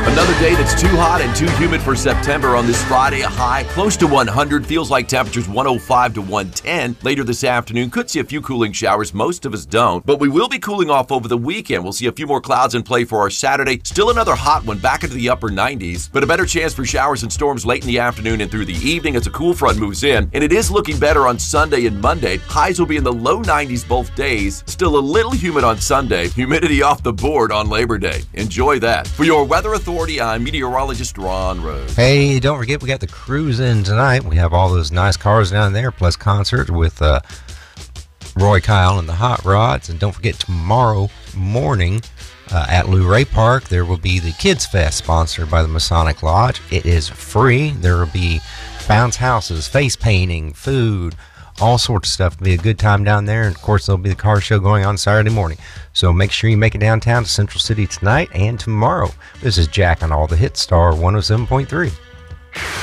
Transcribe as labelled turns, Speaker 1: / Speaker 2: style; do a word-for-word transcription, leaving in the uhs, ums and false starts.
Speaker 1: Another day that's too hot and too humid for September on this Friday. A high close to one hundred. Feels like temperatures one oh five to one ten. Later this afternoon, could see a few cooling showers. Most of us don't. But we will be cooling off over the weekend. We'll see a few more clouds in play for our Saturday. Still another hot one back into the upper nineties. But a better chance for showers and storms late in the afternoon and through the evening as a cool front moves in. And it is looking better on Sunday and Monday. Highs will be in the low nineties both days. Still a little humid on Sunday. Humidity off the board on Labor Day. Enjoy that. For your Weather Authority, I'm meteorologist Ron Rose.
Speaker 2: Hey, don't forget we got the cruise in tonight. We have all those nice cars down there, plus concert with uh, Roy Kyle and the Hot Rods. And don't forget tomorrow morning uh, at Luray Park, there will be the Kids Fest sponsored by the Masonic Lodge. It is free. There will be bounce houses, face painting, food, all sorts of stuff. It'll be a good time down there. And of course, there'll be the car show going on Saturday morning. So make sure you make it downtown to Central City tonight and tomorrow. This is Jack on All the Hits, Star one oh seven point three.